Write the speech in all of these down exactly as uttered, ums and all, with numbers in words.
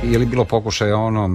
Je li bilo pokušaja ono,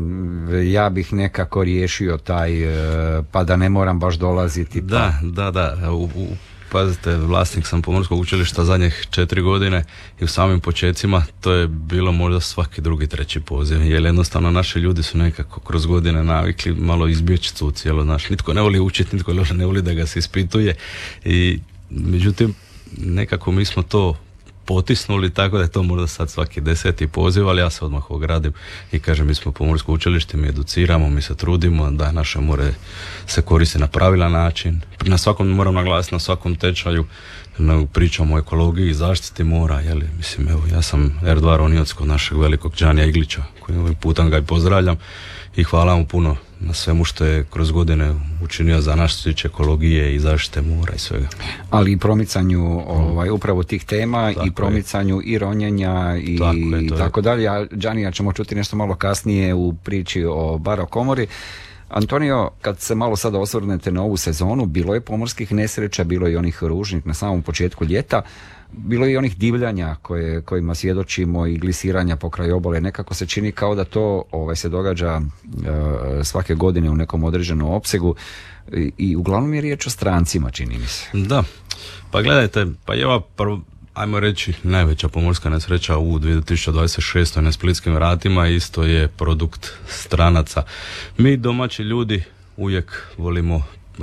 ja bih nekako riješio taj, pa da ne moram baš dolaziti? Pa... Da, da, da. U, u, pazite, vlasnik sam Pomorskog učilišta zadnjih četiri godine i u samim početcima to je bilo možda svaki drugi, treći poziv. Jer jednostavno naši ljudi su nekako kroz godine navikli malo izbjeći tu cijelo. Znaš, nitko ne voli učiti, nitko ne voli da ga se ispituje. I međutim, nekako mi smo to potisnuli, tako da je to možda sad svaki deseti poziv, ali ja se odmah ogradim i kažem, mi smo Pomorsko učilište, mi educiramo, mi se trudimo da naše more se koristi na pravilan način. Na svakom, moram naglasiti, na svakom tečaju pričamo o ekologiji i zaštiti mora, jeli, mislim, evo, ja sam er dva ronioc kod našeg velikog Đanija Iglića, koji ovim putem ga i pozdravljam i hvala mu puno na svemu što je kroz godine učinio za naš tiče ekologije i zaštite mora i svega. Ali i promicanju ovaj, upravo tih tema tako i promicanju je. I ronjenja i tako, je, tako dalje. A Đanija ćemo čuti nešto malo kasnije u priči o Baro komori. Antonio, kad se malo sada osvrnete na ovu sezonu, bilo je pomorskih nesreća, bilo je i onih ružnih na samom početku ljeta, bilo je i onih divljanja koje, kojima svjedočimo i glisiranja po kraju obale. Nekako se čini kao da to ovaj, se događa e, svake godine u nekom određenom opsegu i, i uglavnom je riječ o strancima, čini mi se. Da, pa gledajte, pa je ova prvo, ajmo reći, najveća pomorska nesreća u dvije tisuće dvadeset šestoj na Splitskim vratima isto je produkt stranaca. Mi domaći ljudi uvijek volimo e,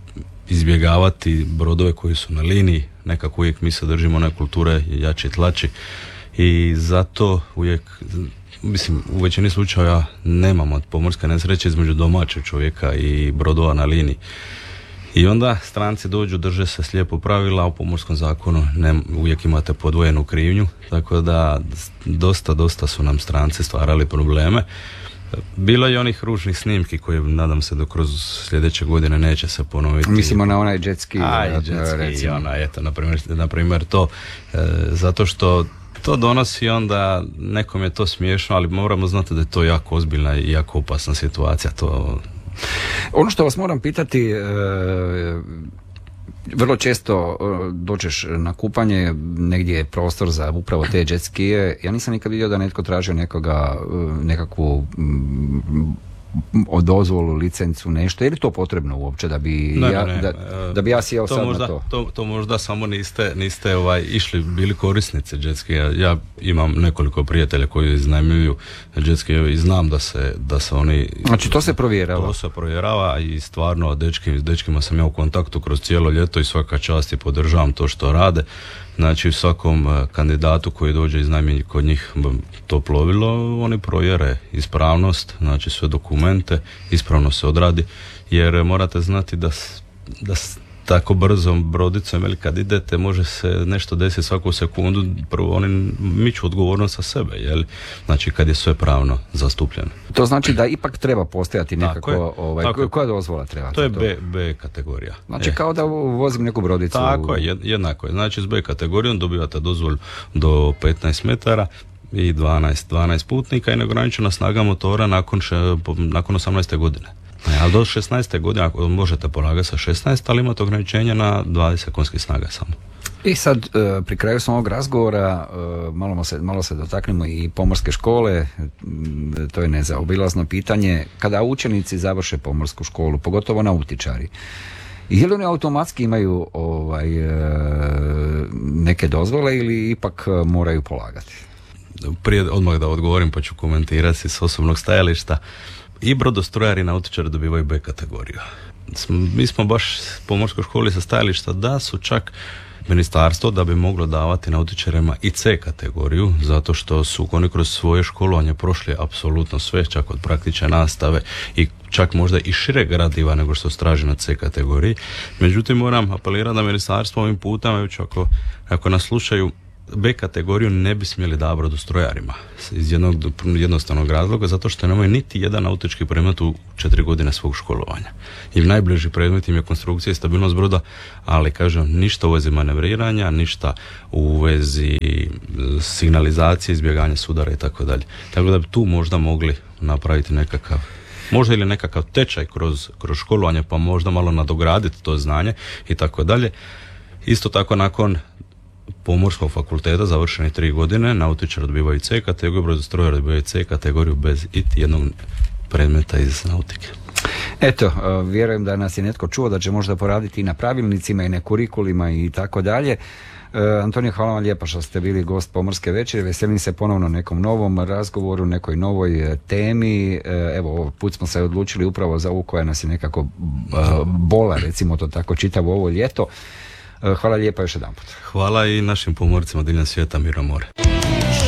izbjegavati brodove koji su na liniji, nekako uvijek mi se držimo one kulture jači tlači i zato uvijek, mislim, u većini slučaja nemamo pomorske nesreće između domaćeg čovjeka i brodova na liniji. I onda stranci dođu, drže se slijepo pravila, u pomorskom zakonu ne, uvijek imate podvojenu krivnju, tako da dosta, dosta su nam stranci stvarali probleme. Bilo je onih ružnih snimki koje nadam se da kroz sljedeće godine neće se ponoviti. Mislimo na onaj jet ski. Aj, jet ski, ona, eto, na primjer, na primjer to, e, zato što to donosi onda, nekom je to smiješno, ali moramo znati da je to jako ozbiljna i jako opasna situacija. To... Ono što vas moram pitati, e, vrlo često dođeš na kupanje, negdje je prostor za upravo te jet skije. Ja nisam nikad vidio da netko tražio nekoga, nekakvu o dozvolu, licencu, nešto. Je li to potrebno uopće da bi ne, ja, ne, ne. Da, da bi ja sjeo sad možda, na to? to? To možda samo niste, niste ovaj, išli, bili korisnici jet skija. Ja imam nekoliko prijatelja koji iznajmljuju jet skije i znam da se, da se oni... Znači to se provjerava? To se provjerava i stvarno dečki, s dečkima sam ja u kontaktu kroz cijelo ljeto i svaka čast i podržavam to što rade. Znači svakom kandidatu koji dođe iznajmljen kod njih to plovilo, oni provjere ispravnost, znači sve dokumente, ispravno se odradi, jer morate znati da, da tako brzom brodicom ili kad idete može se nešto desiti svaku sekundu, prvo oni miču odgovornost sa sebe, jel? Znači kad je sve pravno zastupljeno. To znači da ipak treba postojati nekako, je, ovaj, koja, koja dozvola treba? To je B, B kategorija. Znači e. kao da vozim neku brodicu. Tako je, jednako je. Znači s B kategorijom dobivate dozvolu do petnaest metara i dvanaest, dvanaest putnika i neograničena snaga motora nakon, še, nakon osamnaeste godine. Ali do šesnaeste godine ako možete polagati sa šesnaest, ali imate ograničenja na dvadeset konjskih snaga samo. I sad pri kraju sam ovog razgovora malo se, malo se dotaknemo i pomorske škole, to je nezaobilazno pitanje. Kada učenici završe pomorsku školu, pogotovo nautičari, je li oni automatski imaju ovaj, neke dozvole ili ipak moraju polagati? Prije odmah da odgovorim pa ću komentirati s osobnog stajališta. I brodostrojari i nautičari dobivaju B kategoriju. Mi smo baš po morskoj školi sa stajališta da su čak ministarstvo da bi moglo davati nautičarima i C kategoriju, zato što su oni kroz svoje školovanje prošli apsolutno sve, čak od praktične nastave i čak možda i šire gradiva nego što se traži na C kategoriji. Međutim, moram apelirati na ministarstvo ovim putem, ako, ako nas slušaju, B kategoriju ne bi smjeli dati brodostrojarima iz jednog jednostavnog razloga, zato što nemaju niti jedan nautički predmet u četiri godine svog školovanja. I najbliži predmet im je konstrukcija i stabilnost broda, ali kažem, ništa u vezi manevriranja, ništa u vezi signalizacije, izbjeganja sudara i tako dalje. Tako da bi tu možda mogli napraviti nekakav, možda ili nekakav tečaj kroz, kroz školovanje, pa možda malo nadograditi to znanje i tako dalje. Isto tako nakon pomorskog fakulteta, završeni tri godine, nautičar dobivaju C kategoriju, brodostrojar dobivaju C kategoriju bez iti jednog predmeta iz nautike. Eto, vjerujem da nas je netko čuo, da će možda poraditi i na pravilnicima i na kurikulima i tako dalje. Antonio, hvala vam lijepa što ste bili gost Pomorske večeri. Veselim se ponovno nekom novom razgovoru, nekoj novoj temi. Evo, ovaj put smo se odlučili upravo za ovu koja nas je nekako bola, recimo to tako, čitavo ovo ljeto. Hvala lijepa još jedanput. Hvala i našim pomorcima diljem svijeta, miro more.